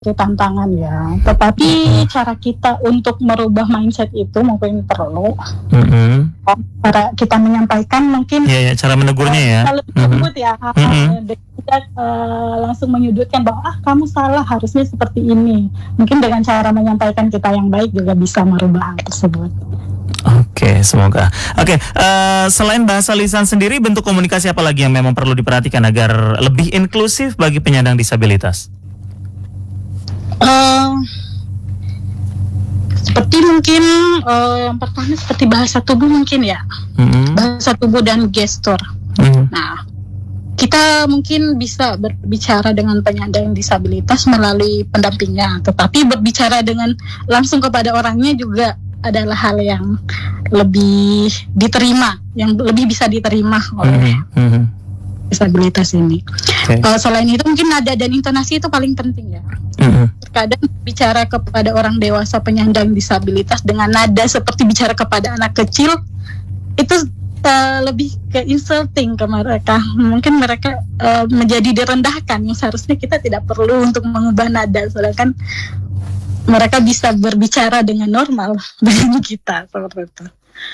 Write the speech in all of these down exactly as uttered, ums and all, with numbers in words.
itu tantangan ya. Tetapi cara kita untuk merubah mindset itu mungkin perlu. Mm-hmm. Cara kita menyampaikan mungkin. Iya, ya, cara menegurnya ya. Kalau disebut mm-hmm. ya, mm-hmm. tidak uh, langsung menyudutkan bahwa ah kamu salah, harusnya seperti ini. Mungkin dengan cara menyampaikan kita yang baik juga bisa merubah hal tersebut. Oke, semoga. Oke, uh, selain bahasa lisan sendiri, bentuk komunikasi apa lagi yang memang perlu diperhatikan agar lebih inklusif bagi penyandang disabilitas? Uh, seperti mungkin uh, yang pertama seperti bahasa tubuh mungkin ya, mm-hmm. bahasa tubuh dan gestur. Mm-hmm. Nah, kita mungkin bisa berbicara dengan penyandang disabilitas melalui pendampingnya, tetapi berbicara dengan langsung kepada orangnya juga adalah hal yang lebih diterima, yang lebih bisa diterima oleh mm-hmm. disabilitas ini. Okay. Uh, selain itu mungkin nada dan intonasi itu paling penting ya. Mm-hmm. Terkadang bicara kepada orang dewasa penyandang disabilitas dengan nada seperti bicara kepada anak kecil itu uh, lebih ke insulting ke mereka. Mungkin mereka uh, menjadi direndahkan yang seharusnya kita tidak perlu untuk mengubah nada, sedangkan mereka bisa berbicara dengan normal dengan kita seperti itu.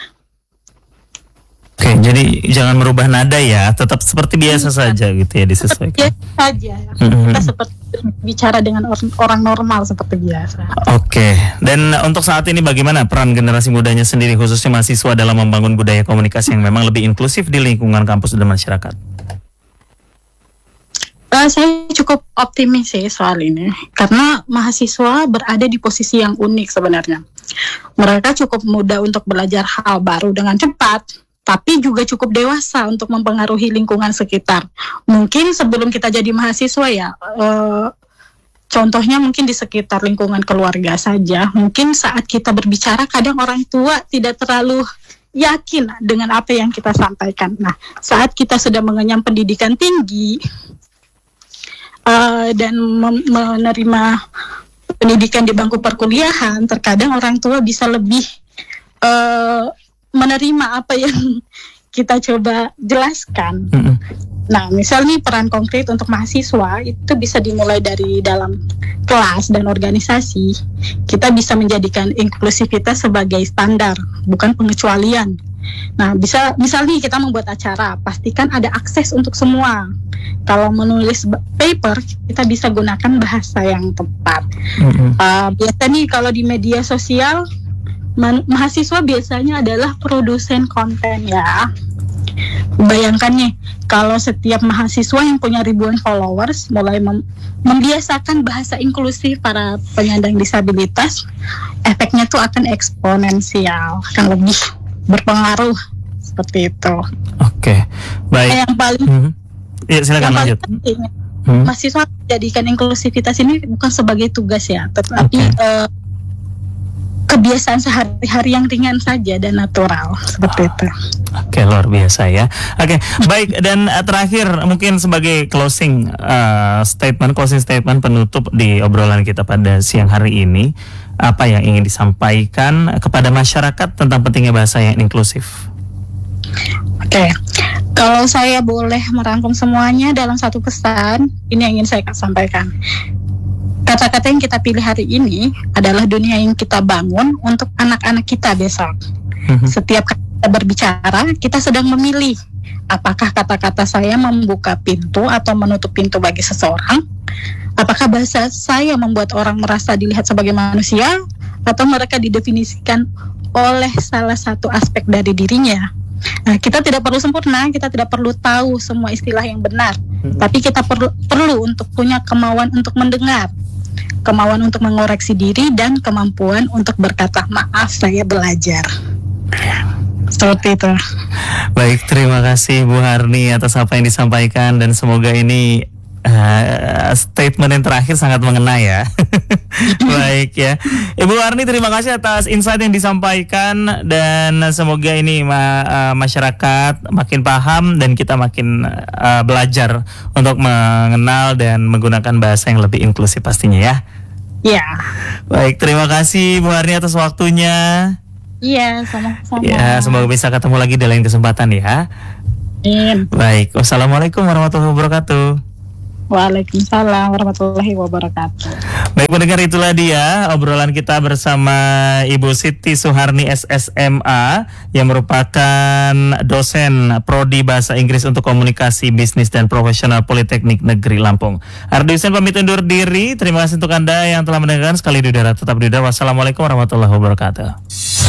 Oke, jadi jangan merubah nada ya, tetap seperti biasa hmm. saja gitu ya, disesuaikan. Biasa saja, mm-hmm. kita seperti bicara dengan or- orang normal seperti biasa. Oke, dan untuk saat ini bagaimana peran generasi mudanya sendiri, khususnya mahasiswa dalam membangun budaya komunikasi yang memang lebih inklusif di lingkungan kampus dan masyarakat? Uh, saya cukup optimis sih soal ini, karena mahasiswa berada di posisi yang unik sebenarnya. Mereka cukup mudah untuk belajar hal baru dengan cepat, tapi juga cukup dewasa untuk mempengaruhi lingkungan sekitar. Mungkin sebelum kita jadi mahasiswa ya, uh, contohnya mungkin di sekitar lingkungan keluarga saja. Mungkin saat kita berbicara, kadang orang tua tidak terlalu yakin dengan apa yang kita sampaikan. Nah, saat kita sudah mengenyam pendidikan tinggi, Uh, dan mem- menerima pendidikan di bangku perkuliahan, terkadang orang tua bisa lebih uh, menerima apa yang kita coba jelaskan. Mm-hmm. Nah, misalnya peran konkret untuk mahasiswa itu bisa dimulai dari dalam kelas dan organisasi. Kita bisa menjadikan inklusivitas sebagai standar, bukan pengecualian. Nah, bisa misalnya kita membuat acara, pastikan ada akses untuk semua. Kalau menulis paper, kita bisa gunakan bahasa yang tepat. Mm-hmm. Uh, biasanya nih kalau di media sosial, ma- mahasiswa biasanya adalah produsen konten ya. Bayangkan nih, kalau setiap mahasiswa yang punya ribuan followers mulai mem- membiasakan bahasa inklusif para penyandang disabilitas, efeknya tuh akan eksponensial, akan lebih berpengaruh seperti itu. Oke, okay. Baik. Yang paling, mm-hmm. ya, silakan yang lanjut. paling penting, hmm. mahasiswa menjadikan inklusivitas ini bukan sebagai tugas ya, tetapi okay. uh, kebiasaan sehari-hari yang ringan saja dan natural seperti itu. Oke, okay, luar biasa ya. Oke, okay, baik. Dan uh, terakhir mungkin sebagai closing uh, statement, closing statement penutup di obrolan kita pada siang hari ini, apa yang ingin disampaikan kepada masyarakat tentang pentingnya bahasa yang inklusif? Oke, okay. Kalau saya boleh merangkum semuanya dalam satu pesan, ini yang ingin saya sampaikan. Kata-kata yang kita pilih hari ini adalah dunia yang kita bangun untuk anak-anak kita besok. Mm-hmm. Setiap kali kita berbicara, kita sedang memilih apakah kata-kata saya membuka pintu atau menutup pintu bagi seseorang. Apakah bahasa saya membuat orang merasa dilihat sebagai manusia, atau mereka didefinisikan oleh salah satu aspek dari dirinya. Nah, kita tidak perlu sempurna, kita tidak perlu tahu semua istilah yang benar, hmm. tapi kita perlu perlu untuk punya kemauan untuk mendengar, kemauan untuk mengoreksi diri, dan kemampuan untuk berkata maaf saya belajar. Seperti itu. Baik, terima kasih Bu Harni atas apa yang disampaikan, dan semoga ini Uh, statement yang terakhir sangat mengena ya. Baik ya, Ibu Harni, terima kasih atas insight yang disampaikan, dan semoga ini ma- uh, masyarakat makin paham dan kita makin uh, belajar untuk mengenal dan menggunakan bahasa yang lebih inklusif pastinya ya. Iya. Baik, terima kasih Bu Harni atas waktunya. Iya, sama-sama. Ya, semoga bisa ketemu lagi di lain kesempatan ya. Amin. Baik, wassalamualaikum warahmatullahi wabarakatuh. Waalaikumsalam warahmatullahi wabarakatuh. Baik pendengar, itulah dia obrolan kita bersama Ibu Siti Suharni S S M A yang merupakan dosen Prodi Bahasa Inggris untuk Komunikasi Bisnis dan Profesional Politeknik Negeri Lampung. Ardi Hussein pamit undur diri. Terima kasih untuk Anda yang telah mendengarkan. Sekali di udara tetap di udara. Wassalamualaikum warahmatullahi wabarakatuh.